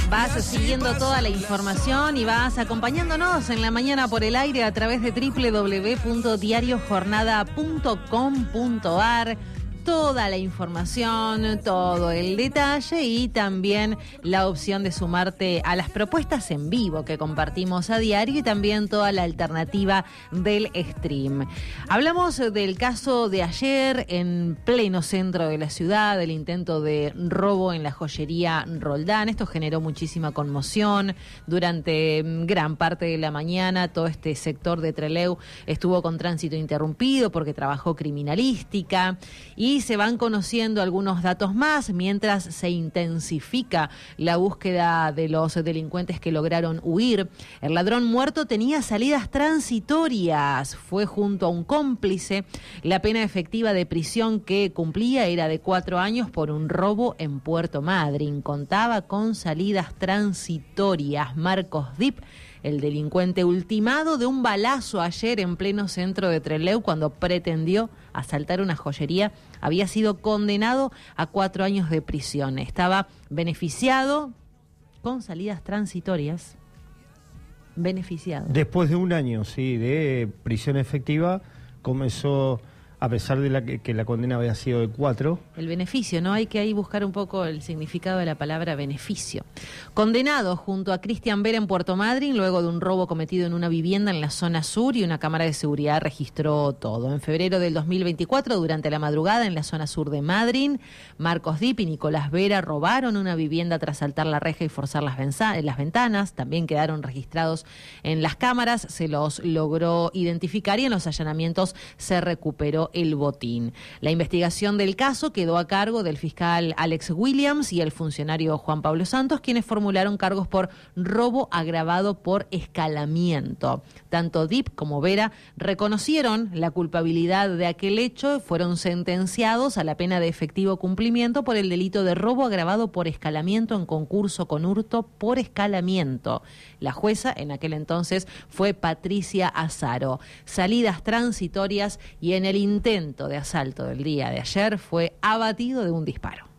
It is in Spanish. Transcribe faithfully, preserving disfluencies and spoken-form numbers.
Vas siguiendo toda la información y vas acompañándonos en la mañana por el aire a través de doble u doble u doble u punto diario jornada punto com punto a r. Toda la información, todo el detalle y también la opción de sumarte a las propuestas en vivo que compartimos a diario y también toda la alternativa del stream. Hablamos del caso de ayer en pleno centro de la ciudad, del intento de robo en la joyería Roldán. Esto generó muchísima conmoción. Durante gran parte de la mañana todo este sector de Trelew estuvo con tránsito interrumpido porque trabajó criminalística y Y se van conociendo algunos datos más mientras se intensifica la búsqueda de los delincuentes que lograron huir. El ladrón muerto tenía salidas transitorias, fue junto a un cómplice. La pena efectiva de prisión que cumplía era de cuatro años por un robo en Puerto Madryn. Contaba con salidas transitorias. Marcos Dip, el delincuente ultimado de un balazo ayer en pleno centro de Trelew cuando pretendió asaltar una joyería, había sido condenado a cuatro años de prisión. Estaba beneficiado con salidas transitorias. Beneficiado. Después de un año, sí, de prisión efectiva, comenzó, a pesar de la que, que la condena había sido de cuatro. El beneficio, ¿no? Hay que ahí buscar un poco el significado de la palabra beneficio. Condenado junto a Cristian Vera en Puerto Madryn, luego de un robo cometido en una vivienda en la zona sur y una cámara de seguridad registró todo. En febrero del dos mil veinticuatro, durante la madrugada en la zona sur de Madryn, Marcos Dip y Nicolás Vera robaron una vivienda tras saltar la reja y forzar las, venza- las ventanas. También quedaron registrados en las cámaras, se los logró identificar y en los allanamientos se recuperó el botín. La investigación del caso quedó a cargo del fiscal Alex Williams y el funcionario Juan Pablo Santos, quienes formularon cargos por robo agravado por escalamiento. Tanto Dip como Vera reconocieron la culpabilidad de aquel hecho, fueron sentenciados a la pena de efectivo cumplimiento por el delito de robo agravado por escalamiento en concurso con hurto por escalamiento. La jueza en aquel entonces fue Patricia Azaro. Salidas transitorias y en el intento de asalto del día de ayer fue abatido de un disparo.